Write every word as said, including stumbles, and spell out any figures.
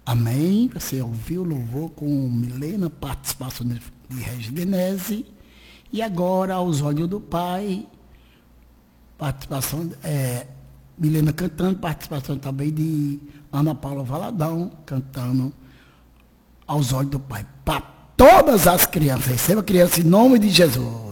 Amém. Você ouviu o louvor com Milena, participação de, de Reginese. E agora, aos olhos do Pai, participação, é, Milena cantando, participação também de Ana Paula Valadão, cantando aos olhos do Pai. Para todas as crianças. Receba criança em nome de Jesus.